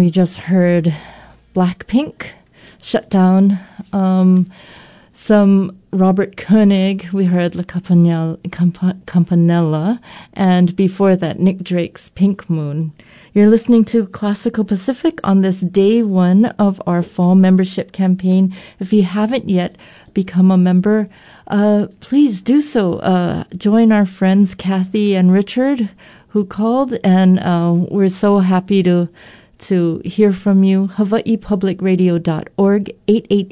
we just heard Blackpink, Shut Down. Some Robert Koenig, we heard La Campanella, and before that, Nick Drake's Pink Moon. You're listening to Classical Pacific on this day one of our fall membership campaign. If you haven't yet become a member, please do so. Join our friends Kathy and Richard who called, and we're so happy to hear from you. HawaiiPublicRadio.org,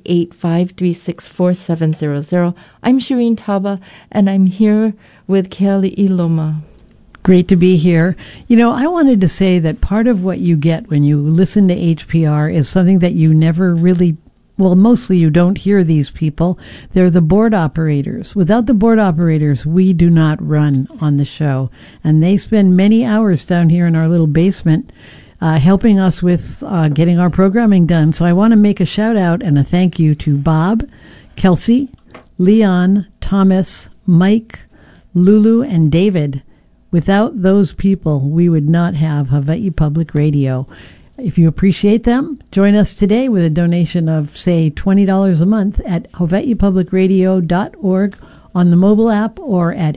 888-536-4700. I'm Shireen Taba, and I'm here with Keali'i Loma. Great to be here. You know, I wanted to say that part of what you get when you listen to HPR is something that you never really, well, mostly you don't hear these people. They're the board operators. Without the board operators, we do not run on the show. And they spend many hours down here in our little basement helping us with getting our programming done. So I want to make a shout out and a thank you to Bob, Kelsey, Leon, Thomas, Mike, Lulu, and David. Without those people, we would not have Hawaii Public Radio. If you appreciate them, join us today with a donation of, say, $20 a month at hawaiipublicradio.org on the mobile app or at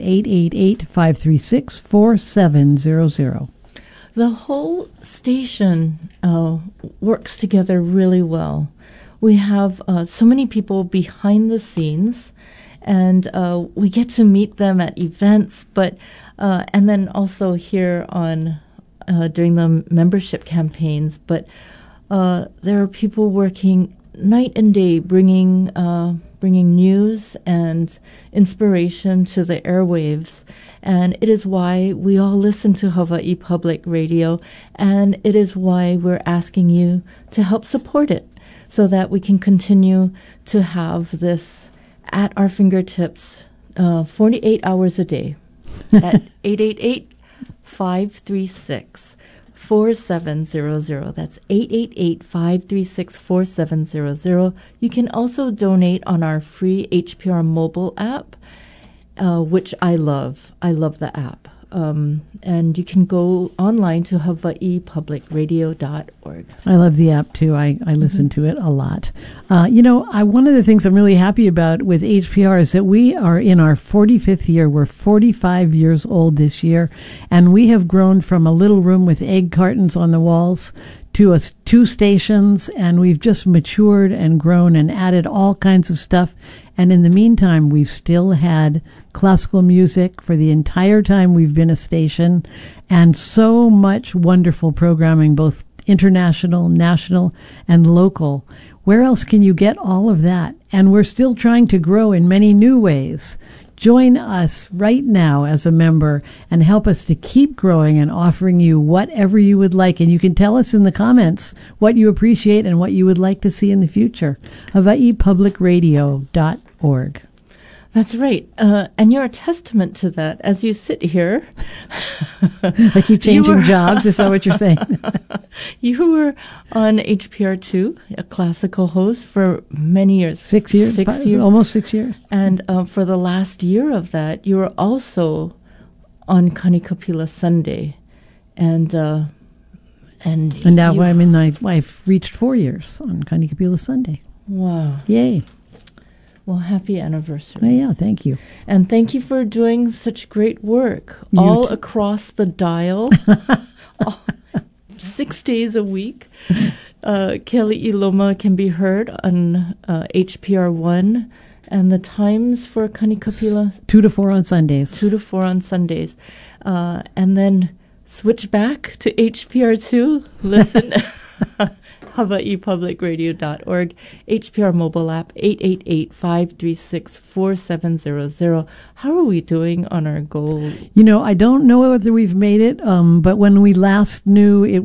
888-536-4700. The whole station works together really well. We have so many people behind the scenes, and we get to meet them at events, but and then also here on during the membership campaigns. But there are people working night and day, bringing news and inspiration to the airwaves. And it is why we all listen to Hawaii Public Radio, and it is why we're asking you to help support it so that we can continue to have this at our fingertips 48 hours a day at 888-536-4700. That's 888-536-4700. You can also donate on our free HPR mobile app, which I love. I love the app. And you can go online to hawaiipublicradio.org. I love the app, too. I listen to it a lot. One of the things I'm really happy about with HPR is that we are in our 45th year. We're 45 years old this year, and we have grown from a little room with egg cartons on the walls to 2 stations, and we've just matured and grown and added all kinds of stuff. And in the meantime, we've still had classical music for the entire time we've been a station, and so much wonderful programming, both international, national, and local. Where else can you get all of that? And we're still trying to grow in many new ways. Join us right now as a member and help us to keep growing and offering you whatever you would like. And you can tell us in the comments what you appreciate and what you would like to see in the future. HawaiiPublicRadio.org. That's right. And you're a testament to that as you sit here. I keep changing jobs. Is that what you're saying? You were on HPR2, a classical host, for many years. 6 years? 6 years. Almost 6 years. And for the last year of that, you were also on Kanikapila Sunday. And now I've reached 4 years on Kanikapila Sunday. Wow. Yay. Well, happy anniversary. Oh, yeah, thank you. And thank you for doing such great work all across the dial, 6 days a week. Keali'i Loma can be heard on HPR1, and the times for Kanikapila? 2 to 4 on Sundays. 2 to 4 on Sundays. And then switch back to HPR2, listen. HawaiiPublicRadio.org, HPR mobile app, 888-536-4700. How are we doing on our goal? I don't know whether we've made it, but when we last knew it